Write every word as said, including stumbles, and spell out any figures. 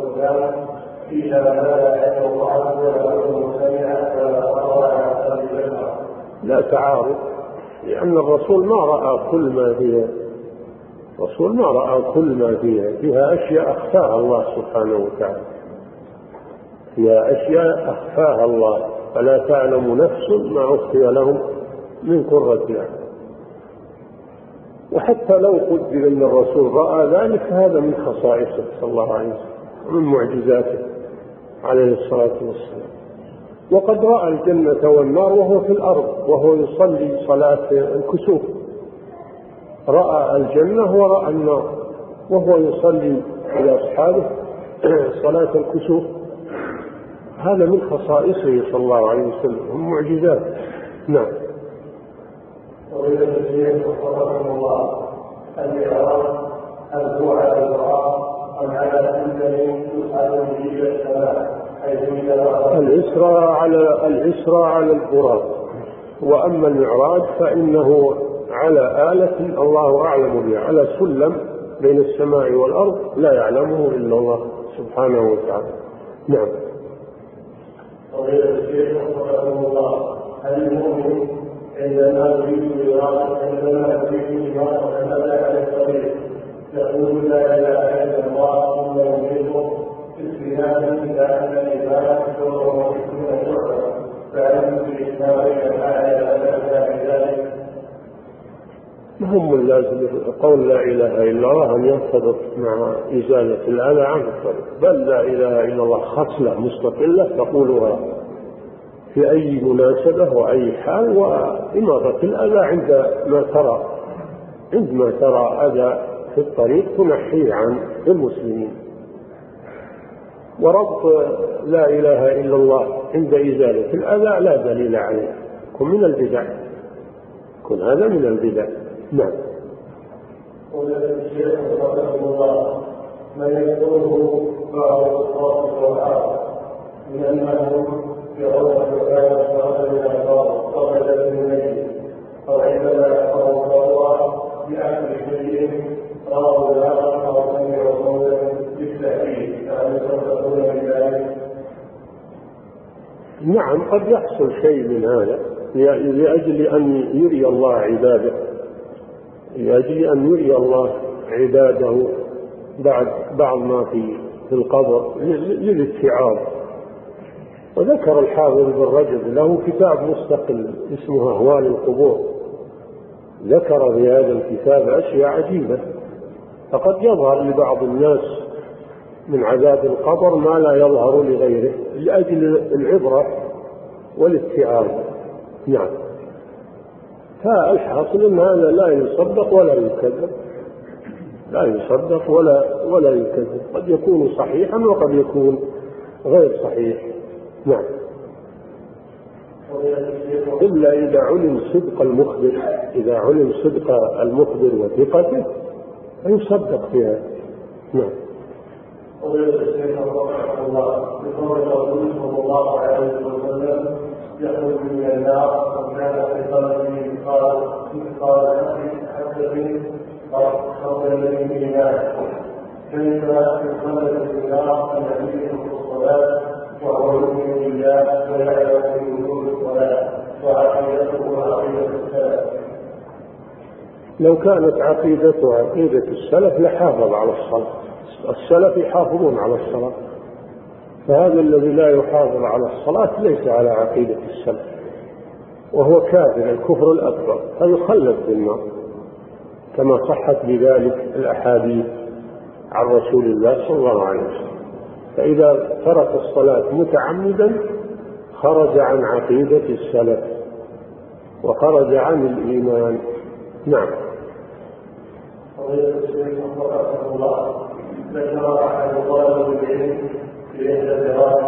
والسلام فيها ما لا يتوقعه ولا يكون سميعا ولا قرأ على قلب البشر. لا تعارض، لأن الرسول ما رأى كل ما فيها، الرسول ما رأى كل ما فيها، فيها أشياء أخفاها الله سبحانه وتعالى، فيها أشياء أخفاها الله، فلا تعلم نفس ما أخفي لهم من قرة أعين. وحتى لو قدر أن الرسول رأى ذلك هذا من خصائصه صلى الله عليه وسلم ومن معجزاته عليه الصلاة والسلام. وقد رأى الجنة والنار وهو في الأرض وهو يصلي صلاة الكسوف، رأى الجنة ورأى النار وهو يصلي لأصحابه صلاة الكسوف، هذا من خصائصه صلى الله عليه وسلم ومن معجزاته. نعم. وإذا الشيخ رحمه الله المعراج هل هو على البراء أم على أنني يصعد به إلى السماء حيث الإسراء على الإسراء على البراق، وأما المعراج فإنه على آلة الله أعلم بها، على سلم بين السماء والأرض لا يعلمه إلا الله سبحانه وتعالى. نعم. وإذا الشيخ رحمه الله هل المؤمن عندما يريد إرادة عندما يريد إرادة هذا على الطريق يقول لا إله إلا الله ثم يميته استنادا إلى أن العبادة شر وحكمة شعبة فعلم بالإسلام على ذلك. هم اللازم قول لا إله إلا الله أن يرتبط مع إزالة الأذى عن الطريق، بل لا إله إلا الله خصلة مستقلة تقولها في أي مناسبة وأي حال، وإماطة الأذى عندما ترى عندما ترى أذى في الطريق تنحيه عن المسلمين. وربط لا إله إلا الله عند إزالة الأذى لا دليل عليه، كن من البدع، كن هذا من البدع. نعم. وذلك الشيخ رحمه الله من يقوله بعض الصوت والعرب من أنهم يرون كان الصلاة من الأرض صلاة من الميت أو عندما يقرأوا الله بأكل شيء رأوا نارا أو سمعوا صوتا بالتأكيد فهل يصدقون بذلك؟ نعم، قد يحصل شيء من هذا لأجل أن يري الله عباده، لأجل أن يري الله عباده بعد بعض ما في في القبر للاتعاظ. وذكر الحافظ بن رجب له كتاب مستقل اسمه أهوال القبور، ذكر في هذا الكتاب أشياء عجيبة، فقد يظهر لبعض الناس من عذاب القبر ما لا يظهر لغيره لأجل العبرة والاتعاظ. نعم. فالحاصل أن هذا لا يصدق ولا يكذب، لا يصدق ولا ولا يكذب، قد يكون صحيحا وقد يكون غير صحيح. نعم. إلا إذا علم صدق المخبر، إذا علم صدق المخبر وثقته يصدق فيها. نعم. وذلك الشيخ رحمه الله بقول الرسول صلى الله عليه وسلم يخرج من النار وكان في قلبه مثقال مثقال حبة خردل من إيمان، كيف يخلد في النار الذي يدخل الصلاة وهو يؤمن بالله ويعلم من وجود الصلاة وعقيدته عقيدة السلف؟ لو كانت عقيدته عقيدة السلف لحافظ على الصلاة، السلف يحافظون على الصلاة، فهذا الذي لا يحافظ على الصلاة ليس على عقيدة السلف وهو كافر الكفر الأكبر فيخلد في النار، كما صحت بذلك الأحاديث عن رسول الله صلى الله عليه وسلم. فإذا ترك الصلاة متعمدا خرج عن عقيدة السلف وخرج عن الإيمان. نعم. قضية الشيخ رحمه الله ذكر أحد طلبة العلم في إحدى الدراسات